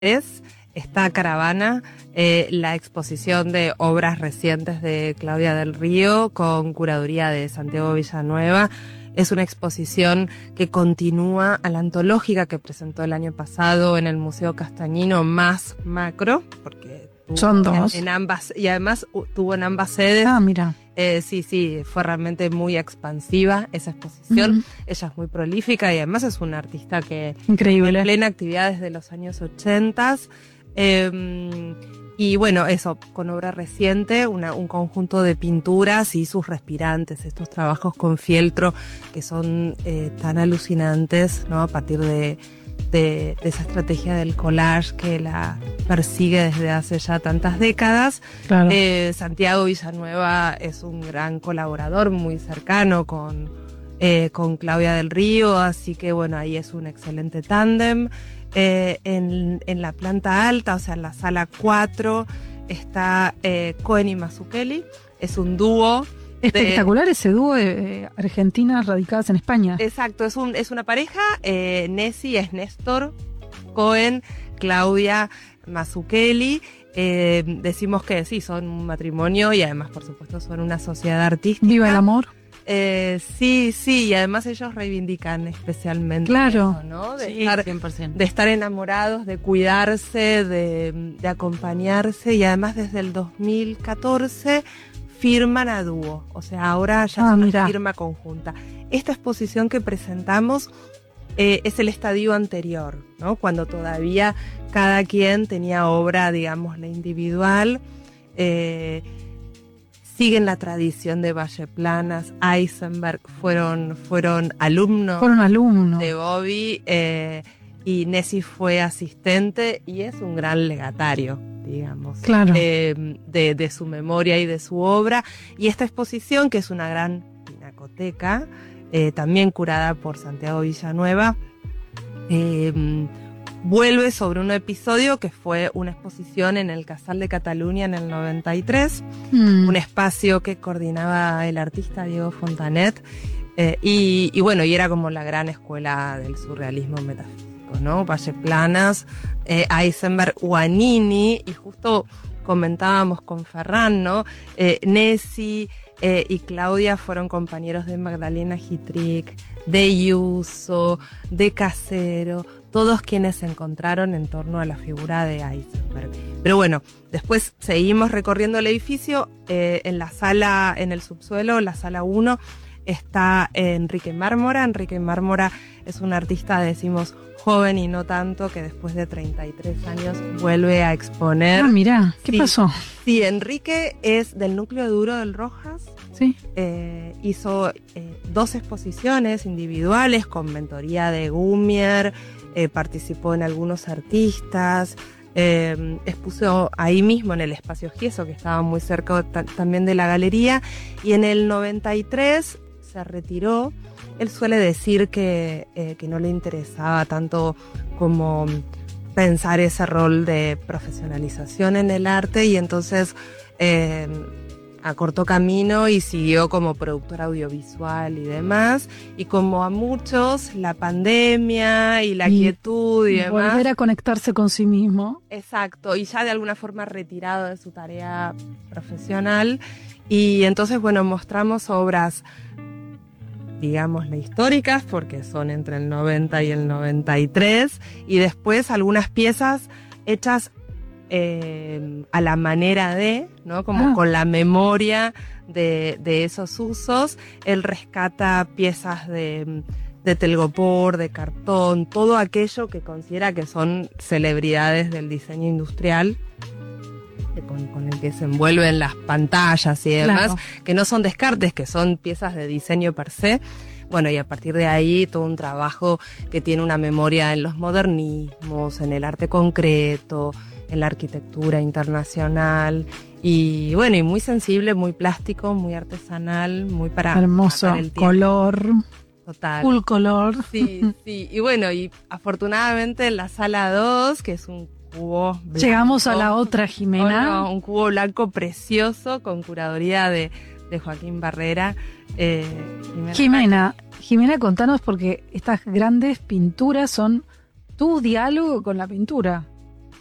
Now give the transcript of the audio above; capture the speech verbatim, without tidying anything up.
es esta caravana, eh, la exposición de obras recientes de Claudia del Río con curaduría de Santiago Villanueva. Es una exposición que continúa a la antológica que presentó el año pasado en el Museo Castañino, más macro, porque tuvo son dos. En, en ambas, y además uh, tuvo en ambas sedes. Ah, mira. Eh, sí, sí, fue realmente muy expansiva esa exposición. Uh-huh. Ella es muy prolífica y además es una artista que increíble, en plena actividad desde los años ochenta. Eh, y bueno, eso, con obra reciente, una, un conjunto de pinturas y sus respirantes, estos trabajos con fieltro que son eh, tan alucinantes, ¿no? A partir de, de, de esa estrategia del collage que la persigue desde hace ya tantas décadas. Claro. Eh, Santiago Villanueva es un gran colaborador, muy cercano con, eh, con Claudia del Río, así que bueno, ahí es un excelente tándem. Eh, en, en la planta alta, o sea, en la sala cuatro, está eh, Cohen y Mazzucchelli. Es un dúo. Espectacular de, ese dúo de eh, argentinas radicadas en España. Exacto, es, un, es una pareja. Eh, Nessi es Néstor Cohen, Claudia Mazzucchelli. Eh, decimos que sí, son un matrimonio y además, por supuesto, son una sociedad artística. Viva el amor. Eh, sí, sí, y además ellos reivindican especialmente claro. eso, ¿no? De, sí, estar, cien por ciento. de estar enamorados, de cuidarse, de, de acompañarse, y además desde el dos mil catorce firman a dúo, o sea, ahora ya ah, es una mira. firma conjunta. Esta exposición que presentamos eh, es el estadio anterior, ¿no? Cuando todavía cada quien tenía obra, digamos, la individual. Eh, Siguen la tradición de Valleplanas, Eisenberg, fueron, fueron alumnos, fueron alumnos de Bobby, eh, y Nessi fue asistente y es un gran legatario, digamos, claro. eh, de, de su memoria y de su obra. Y esta exposición, que es una gran pinacoteca, eh, también curada por Santiago Villanueva, eh, vuelve sobre un episodio que fue una exposición en el Casal de Cataluña en el noventa y tres, mm. un espacio que coordinaba el artista Diego Fontanet, eh, y, y bueno, y era como la gran escuela del surrealismo metafísico, ¿no? Valleplanas, eh, Eisenberg, Guanini, y justo comentábamos con Ferran, ¿no? Eh, Nessi eh, y Claudia fueron compañeros de Magdalena Hittrick, de Iuso, de Casero, todos quienes se encontraron en torno a la figura de Eisenberg. Pero bueno, después seguimos recorriendo el edificio. Eh, en la sala, en el subsuelo, la sala uno, está Enrique Mármora. Enrique Mármora es un artista, decimos, joven y no tanto, que después de treinta y tres años vuelve a exponer. Ah, mirá, ¿qué sí, pasó? Sí, Enrique es del núcleo duro del Rojas. Sí. Eh, hizo eh, dos exposiciones individuales con mentoría de Gumier. Eh, participó en algunos artistas, eh, expuso ahí mismo en el Espacio Gieso, que estaba muy cerca t- también de la galería, y en el noventa y tres se retiró. Él suele decir que, eh, que no le interesaba tanto como pensar ese rol de profesionalización en el arte, y entonces eh, acortó camino y siguió como productor audiovisual y demás, y como a muchos la pandemia y la y quietud y demás, volver a conectarse con sí mismo. Exacto, y ya de alguna forma retirado de su tarea profesional. Y entonces, bueno, mostramos obras, digámosle, históricas, porque son entre el noventa y el noventa y tres, y después algunas piezas hechas Eh, a la manera de, ¿no? Como ah. con la memoria de, de esos usos. Él rescata piezas de, de telgopor, de cartón, todo aquello que considera que son celebridades del diseño industrial, con, con el que se envuelven las pantallas y demás, claro. que no son descartes, que son piezas de diseño per se. Bueno, y a partir de ahí todo un trabajo que tiene una memoria en los modernismos, en el arte concreto, en la arquitectura internacional, y bueno, y muy sensible, muy plástico, muy artesanal, muy para... Hermoso, para el color, total. Full color. Sí, sí, y bueno, y afortunadamente en la sala dos, que es un cubo blanco. Llegamos a la otra, Jimena. Oh, no, un cubo blanco precioso con curaduría de, de Joaquín Barrera. Eh, Jimena, Jimena, Jimena, contanos, porque estas grandes pinturas son tu diálogo con la pintura.